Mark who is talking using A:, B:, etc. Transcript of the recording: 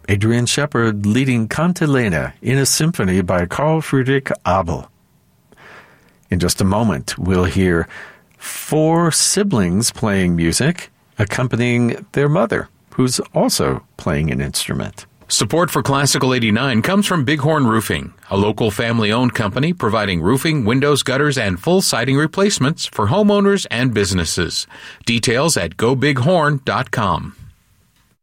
A: Adrian Shepard leading Cantilena in a symphony by Carl Friedrich Abel. In just a moment, we'll hear 4 siblings playing music, accompanying their mother, who's also playing an instrument.
B: Support for Classical 89 comes from Bighorn Roofing, a local family-owned company providing roofing, windows, gutters, and full siding replacements for homeowners and businesses. Details at gobighorn.com.